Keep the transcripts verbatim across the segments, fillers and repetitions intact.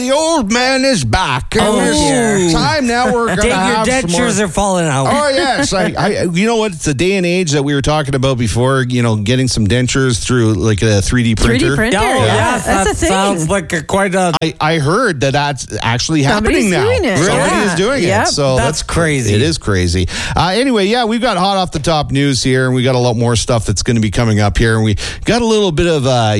the old man is back. And Oh, it's dear. time now we're going Dave, to have your some more. dentures are falling out. Oh, yes. I, I, you know what? It's the day and age that we were talking about before, you know, getting some dentures through like a three D printer. three D printer? Oh, Yeah, yes, that's that a thing. sounds like a, quite a... I, I heard that that's actually Somebody's happening now. doing it. Somebody Yeah. is doing Yep. it. So That's crazy. It is crazy. Uh, anyway, yeah, we've got hot off the top news here, and we got a lot more stuff that's going to be coming up here, and we got a little bit of uh,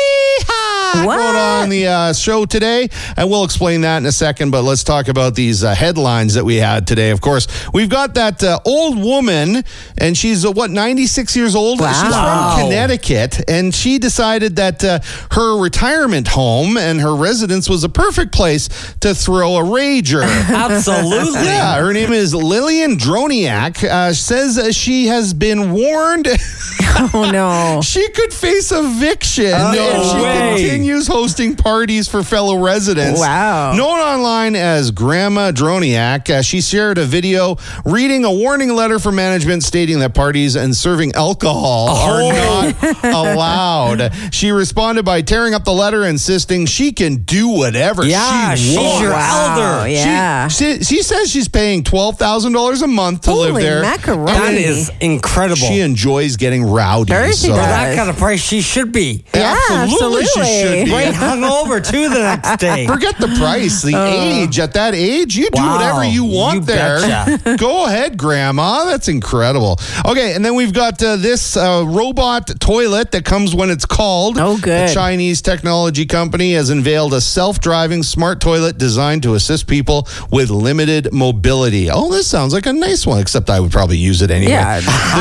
yeehaw What? going on the uh, show today, and we'll explain that in a second. But let's talk about these uh, headlines that we had today. Of course, we've got that uh, old woman, and she's uh, what ninety-six years old. Wow. She's Wow. from Connecticut, and she decided that uh, her retirement home and her residence was a perfect place to throw a rager. Absolutely. Yeah, her name is Lillian Droniak. Uh, says uh, she has been warned Oh, no. she could face eviction no if she way. continues hosting parties for fellow residents. Wow. Known online as Grandma Droniak, uh, she shared a video reading a warning letter from management stating that parties and serving alcohol are not allowed. She responded by tearing up the letter, insisting she can do whatever Yeah, she she's wants. your Wow, elder. yeah. She, she says she's paying twelve thousand dollars a month to live Holy there. macaroni. That is incredible. She enjoys getting rowdy. Sure she so- does. For that kind of price, she should be. Yeah, Absolutely, she absolutely. should be. Right hungover, too, the next day. Forget the price, the age. At that age, you do Wow, whatever you want you there. betcha. Go ahead, Grandma. That's incredible. Okay, and then we've got uh, this uh, robot toilet that comes when it's called. Oh, good. The Chinese technology company has unveiled a self-driving smart toilet designed to assist people with limited mobility. Oh, this sounds like a nice one, except I would probably use it anyway. Yeah.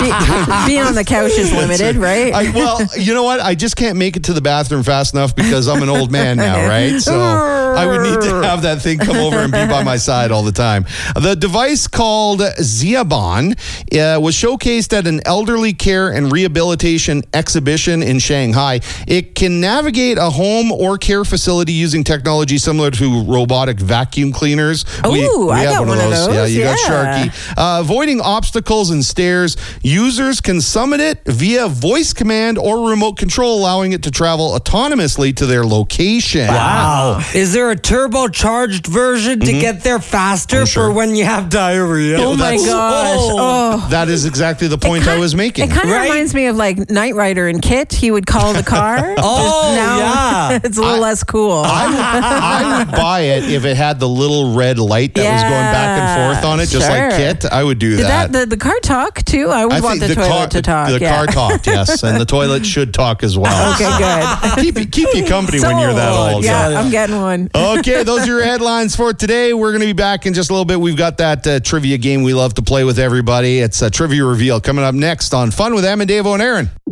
Be, being on the couch is limited, right? I, well, you know what? I just can't make it to the bathroom fast enough because I'm an old man now, right? So I would need to have that thing come over and be by my side all the time. The device called Xiaobon uh, was showcased at an elderly care and rehabilitation exhibition in Shanghai. It can navigate a home or care facility using technology similar to robotic vacuum cleaners. Ooh, I got one of Yeah, those, you got yeah. Sharky. Uh, avoiding obstacles and stairs, users can summon it via voice command or remote control, allowing it to travel autonomously to their location. Wow. Is there a turbocharged version to get there faster I'm sure. for when you have diarrhea? Oh, my that's- gosh. Oh. That is exactly the point I was making. It kind of Right? reminds me of like Knight Rider and Kit. He would call the car. Oh, now yeah. it's a little I- less cool. I would, I would buy it if it had the little red light that was going back and Yeah, forth on it, just sure. like Kit. I would do Did that. that the, the car talk too? I would I want think the, toilet car, to talk. The yeah. car talked, yes, and the toilet should talk as well. Okay, good. keep you- keep you company when you're that Sold. old. Yeah, yeah. I'm getting one. Okay, those are your headlines for today. We're going to be back in just a little bit. We've got that uh, trivia game we love to play with everybody. It's a trivia reveal coming up next on Fun with Em and Dave and Aaron.